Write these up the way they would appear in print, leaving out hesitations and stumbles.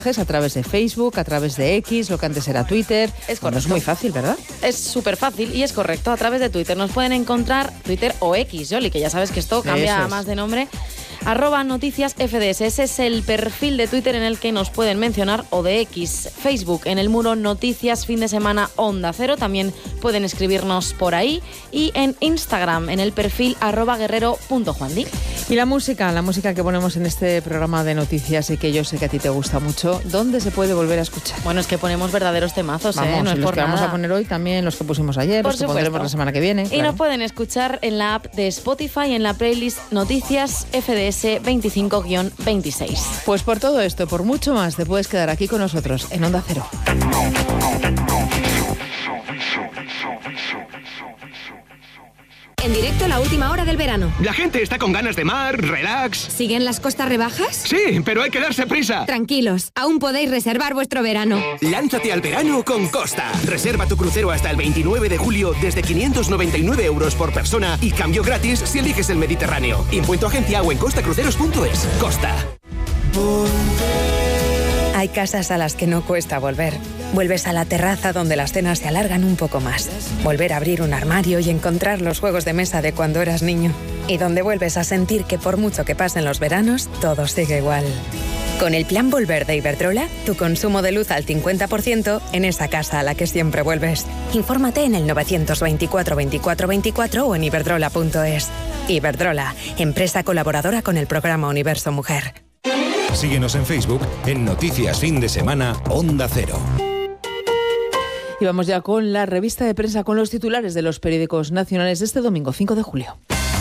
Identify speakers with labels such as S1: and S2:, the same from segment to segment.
S1: a través de Facebook, a través de X, lo que antes era Twitter.
S2: Bueno,
S1: es muy fácil, ¿verdad?
S2: Es súper fácil y es correcto. A través de Twitter nos pueden encontrar, Twitter o X, Yoli, que ya sabes que esto cambia más de nombre. @noticiasfds. Ese es el perfil de Twitter en el que nos pueden mencionar, o de X. Facebook, en el muro Noticias Fin de Semana Onda Cero. También pueden escribirnos por ahí. Y en Instagram, en el perfil @guerrero.juandi.
S1: Y la música que ponemos en este programa de noticias y que yo sé que a ti te gusta mucho, ¿dónde se puede volver a escuchar?
S2: Bueno, es que ponemos verdaderos temazos,
S1: Vamos,
S2: no es
S1: los
S2: por
S1: que
S2: nada.
S1: vamos a poner hoy, también los que pusimos ayer,
S2: Por
S1: los que
S2: supuesto.
S1: pondremos la semana que viene.
S2: Y
S1: claro.
S2: nos pueden escuchar en la app de Spotify, en la playlist Noticias FDS 25-26.
S1: Pues por todo esto, por mucho más, te puedes quedar aquí con nosotros en Onda Cero.
S3: En directo, la última hora del verano.
S4: La gente está con ganas de mar, relax.
S3: ¿Siguen las costas rebajas?
S4: Sí, pero hay que darse prisa.
S3: Tranquilos, aún podéis reservar vuestro verano.
S4: Lánzate al verano con Costa. Reserva tu crucero hasta el 29 de julio desde 599 euros por persona y cambio gratis si eliges el Mediterráneo. Impuesto agencia o en costacruceros.es. Costa.
S5: Hay casas a las que no cuesta volver. Vuelves a la terraza donde las cenas se alargan un poco más. Volver a abrir un armario y encontrar los juegos de mesa de cuando eras niño. Y donde vuelves a sentir que por mucho que pasen los veranos, todo sigue igual. Con el plan Volver de Iberdrola, tu consumo de luz al 50% en esa casa a la que siempre vuelves. Infórmate en el 924 24 24 o en iberdrola.es. Iberdrola, empresa colaboradora con el programa Universo Mujer.
S6: Síguenos en Facebook en Noticias Fin de Semana Onda Cero.
S1: Y vamos ya con la revista de prensa, con los titulares de los periódicos nacionales de este domingo, 5 de julio.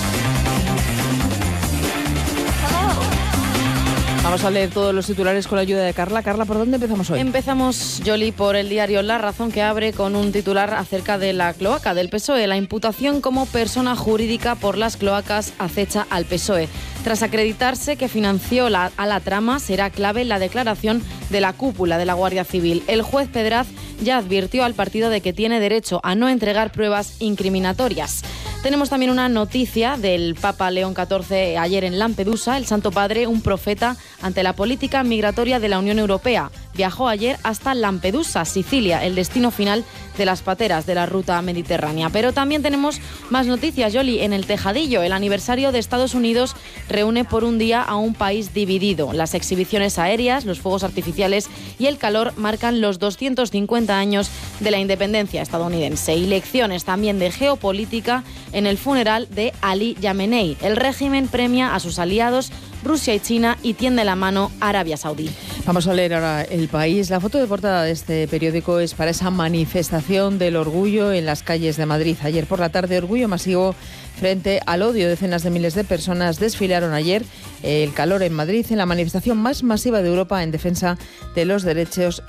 S1: Vamos a leer todos los titulares con la ayuda de Carla. Carla, ¿por dónde empezamos hoy?
S2: Empezamos, Yoli, por el diario La Razón, que abre con un titular acerca de la cloaca del PSOE. La imputación como persona jurídica por las cloacas acecha al PSOE. Tras acreditarse que financió a la trama, será clave la declaración de la cúpula de la Guardia Civil. El juez Pedraz ya advirtió al partido de que tiene derecho a no entregar pruebas incriminatorias. Tenemos también una noticia del Papa León XIV ayer en Lampedusa. El Santo Padre, un profeta ante la política migratoria de la Unión Europea. Viajó ayer hasta Lampedusa, Sicilia, el destino final de las pateras de la ruta mediterránea. Pero también tenemos más noticias, Yoli. En el Tejadillo, el aniversario de Estados Unidos reúne por un día a un país dividido. Las exhibiciones aéreas, los fuegos artificiales y el calor marcan los 250 años de la independencia estadounidense. Y lecciones también de geopolítica en el funeral de Ali Yamenei. El régimen premia a sus aliados Rusia y China y tiende la mano a Arabia Saudí.
S1: Vamos a leer ahora El País. La foto de portada de este periódico es para esa manifestación del orgullo en las calles de Madrid. Ayer por la tarde, orgullo masivo frente al odio. Decenas de miles de personas desfilaron ayer el calor en Madrid en la manifestación más masiva de Europa en defensa de los derechos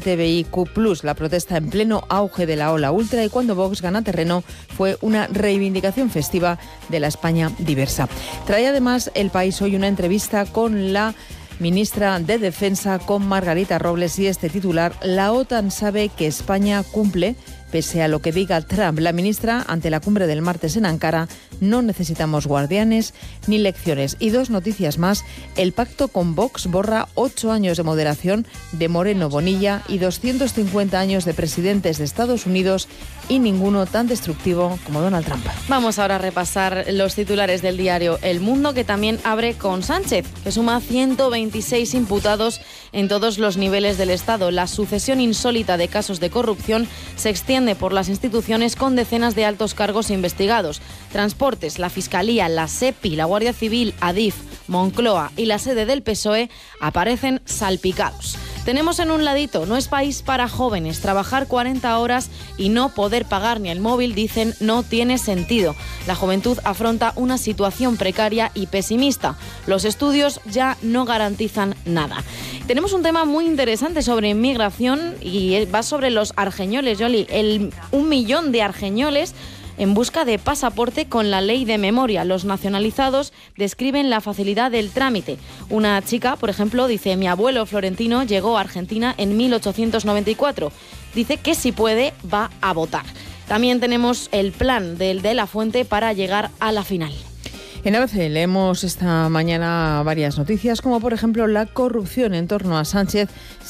S1: LGTBIQ+. La protesta en pleno auge de la ola ultra, y cuando Vox gana terreno fue una reivindicación festiva de la España diversa. Trae además El País hoy una entrevista con la ministra de Defensa, con Margarita Robles, y este titular: la OTAN sabe que España cumple pese a lo que diga Trump. La ministra, ante la cumbre del martes en Ankara: no necesitamos guardianes ni lecciones. Y dos noticias más: el pacto con Vox borra 8 años de moderación de Moreno Bonilla y 250 años de presidentes de Estados Unidos, y ninguno tan destructivo como Donald Trump.
S2: Vamos ahora a repasar los titulares del diario El Mundo, que también abre con Sánchez, que suma 126 imputados en todos los niveles del Estado. La sucesión insólita de casos de corrupción se extiende por las instituciones, con decenas de altos cargos investigados. Transportes, la Fiscalía, la SEPI, la Guardia Civil, Adif, Moncloa y la sede del PSOE aparecen salpicados. Tenemos en un ladito: no es país para jóvenes. Trabajar 40 horas y no poder pagar ni el móvil, dicen, no tiene sentido. La juventud afronta una situación precaria y pesimista. Los estudios ya no garantizan nada. Tenemos un tema muy interesante sobre inmigración y va sobre los argeñoles, Yoli. 1 millón de argeñoles en busca de pasaporte con la ley de memoria. Los nacionalizados describen la facilidad del trámite. Una chica, por ejemplo, dice: mi abuelo Florentino llegó a Argentina en 1894. Dice que si puede va a votar. También tenemos el plan de la Fuente para llegar a la final.
S1: En ABC leemos esta mañana varias noticias, como por ejemplo la corrupción en torno a Sánchez